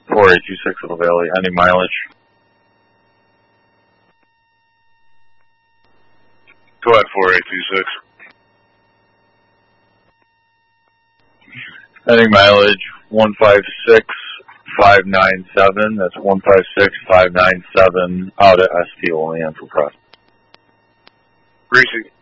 4826 Little Valley. Any mileage? Go ahead, 4826. Any mileage? 156597. That's 156597 out at ST Olean for Cross. Greasy.